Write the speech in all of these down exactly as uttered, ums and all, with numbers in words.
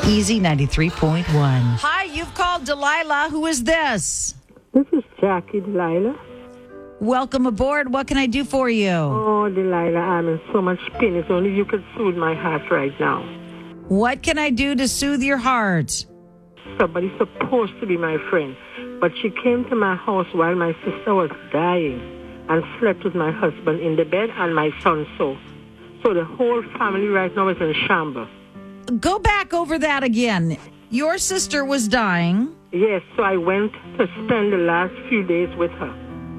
Easy ninety-three point one. Hi, you've called Delilah. Who is this? This is Jackie, Delilah. Welcome aboard. What can I do for you? Oh, Delilah, I'm in so much pain. It's only you could soothe my heart right now. What can I do to soothe your heart? Somebody's supposed to be my friend, but she came to my house while my sister was dying and slept with my husband in the bed and my son so. So the whole family right now is in shambles. Go back over that again. Your sister was dying. Yes, so I went to spend the last few days with her.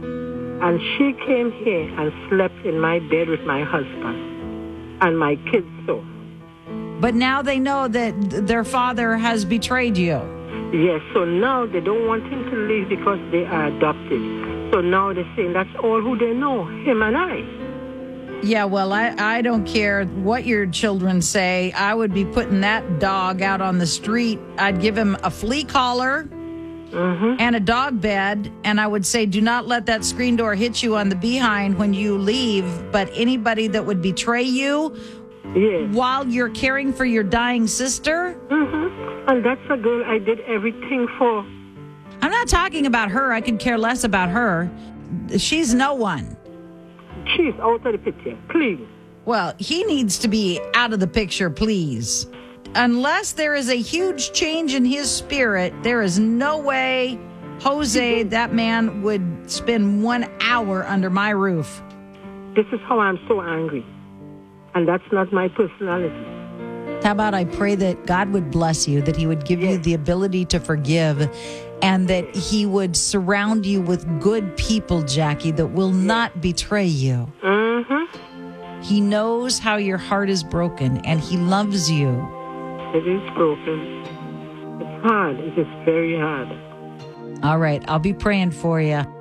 And she came here and slept in my bed with my husband and my kids so. But now they know that their father has betrayed you. Yes, so now they don't want him to leave because they are adopted. So now they're saying that's all who they know, him and I. Yeah, well, I, I don't care what your children say. I would be putting that dog out on the street. I'd give him a flea collar mm-hmm. and a dog bed, and I would say, do not let that screen door hit you on the behind when you leave. But anybody that would betray you yes. while you're caring for your dying sister. Mm-hmm. And that's a girl I did everything for. I'm not talking about her. I could care less about her. She's no one. She's out of the picture, please. Well, he needs to be out of the picture, please. Unless there is a huge change in his spirit, there is no way Jose, that man, would spend one hour under my roof. This is how I'm so angry. And that's not my personality. How about I pray that God would bless you, that he would give yes. you the ability to forgive, and that he would surround you with good people, Jackie, that will yes. not betray you. Mm-hmm. He knows how your heart is broken, and he loves you. It is broken. It's hard. It is very hard. All right. I'll be praying for you.